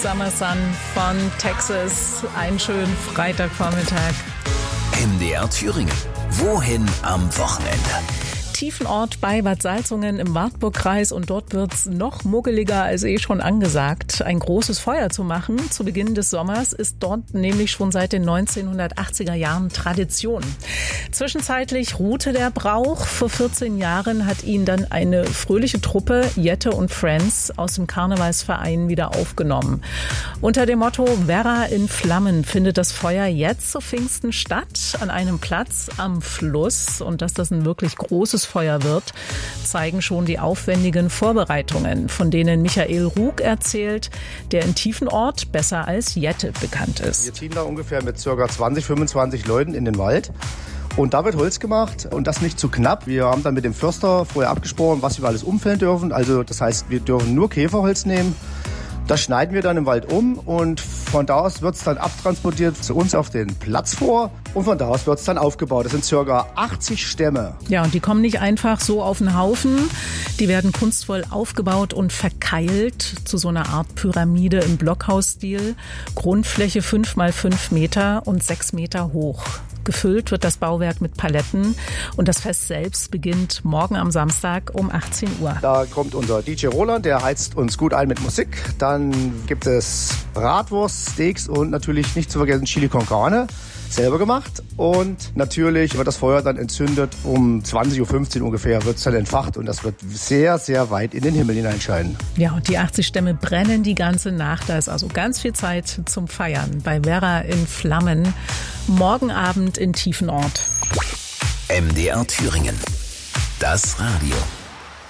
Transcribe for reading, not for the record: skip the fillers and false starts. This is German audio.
Summer Sun von Texas. Einen schönen Freitagvormittag. MDR Thüringen. Wohin am Wochenende? Tiefenort bei Bad Salzungen im Wartburgkreis und dort wird's noch muggeliger als schon angesagt. Ein großes Feuer zu machen zu Beginn des Sommers ist dort nämlich schon seit den 1980er Jahren Tradition. Zwischenzeitlich ruhte der Brauch. Vor 14 Jahren hat ihn dann eine fröhliche Truppe, Jette und Friends, aus dem Karnevalsverein wieder aufgenommen. Unter dem Motto Werra in Flammen findet das Feuer jetzt zu Pfingsten statt, an einem Platz am Fluss. Und dass das ein wirklich großes Feuer wird, zeigen schon die aufwendigen Vorbereitungen, von denen Michael Rug erzählt, der in Tiefenort besser als Jette bekannt ist. Wir ziehen da ungefähr mit ca. 20, 25 Leuten in den Wald. Und da wird Holz gemacht und das nicht zu knapp. Wir haben dann mit dem Förster vorher abgesprochen, was wir alles umfällen dürfen. Also das heißt, wir dürfen nur Käferholz nehmen. Das schneiden wir dann im Wald um und von da aus wird es dann abtransportiert zu uns auf den Platz vor und von da aus wird es dann aufgebaut. Das sind ca. 80 Stämme. Ja, und die kommen nicht einfach so auf den Haufen. Die werden kunstvoll aufgebaut und verkeilt zu so einer Art Pyramide im Blockhausstil. Grundfläche 5 mal 5 Meter und 6 Meter hoch. Gefüllt wird das Bauwerk mit Paletten und das Fest selbst beginnt morgen am Samstag um 18 Uhr. Da kommt unser DJ Roland, der heizt uns gut ein mit Musik. Dann gibt es Bratwurst, Steaks und natürlich nicht zu vergessen Chili con Carne, selber gemacht. Und natürlich wird das Feuer dann entzündet. Um 20.15 Uhr ungefähr wird es dann entfacht und das wird sehr, sehr weit in den Himmel hineinscheinen. Ja, und die 80 Stämme brennen die ganze Nacht. Da ist also ganz viel Zeit zum Feiern bei Werra in Flammen. Morgen Abend in Tiefenort. MDR Thüringen. Das Radio.